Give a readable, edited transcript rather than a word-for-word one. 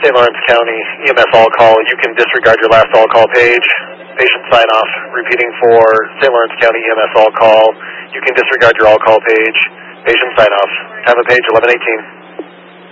St. Lawrence County EMS all call. You can disregard your last all call page. Patient sign off. Repeating for St. Lawrence County EMS all call. You can disregard your all call page. Patient sign off. Have a page 1118.